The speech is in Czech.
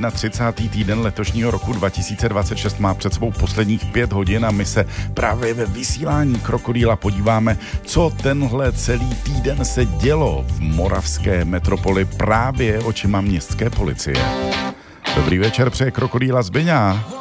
31. týden letošního roku 2026 má před svou posledních 5 hodin a my se právě ve vysílání Krokodýla podíváme, co tenhle celý týden se dělo v moravské metropoli právě očima městské policie. Dobrý večer, přeje Krokodýla Zbyňa.